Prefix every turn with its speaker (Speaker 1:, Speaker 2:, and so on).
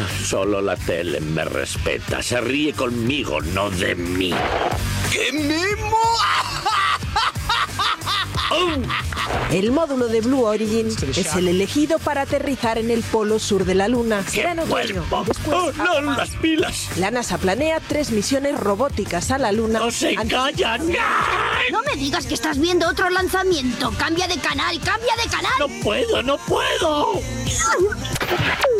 Speaker 1: Solo la tele me respeta. Se ríe conmigo, no de mí.
Speaker 2: ¡Qué mimo!
Speaker 3: El módulo de Blue Origin es el elegido para aterrizar en el polo sur de la Luna.
Speaker 1: ¡Qué
Speaker 3: Será en otoño.
Speaker 1: cuerpo!
Speaker 3: Después,
Speaker 1: ¡Oh, no, las pilas!
Speaker 3: la NASA planea 3 misiones robóticas a la Luna.
Speaker 1: ¡No se callan!
Speaker 4: No me digas que estás viendo otro lanzamiento. ¡Cambia de canal! ¡Cambia de canal!
Speaker 1: ¡No puedo, no puedo!